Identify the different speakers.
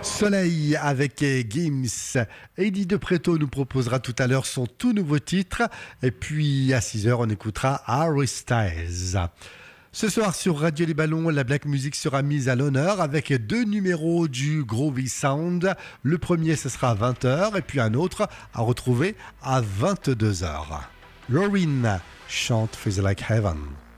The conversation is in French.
Speaker 1: Soleil avec Gims. Eddie De Pretto nous proposera tout à l'heure son tout nouveau titre. Et puis à 6h, on écoutera Harry Styles. Ce soir sur Radio Les Ballons, la Black Music sera mise à l'honneur avec 2 numéros du Groovy Sound. Le premier, ce sera à 20h et puis un autre à retrouver à 22h. Lauryn chante Feels Like Heaven.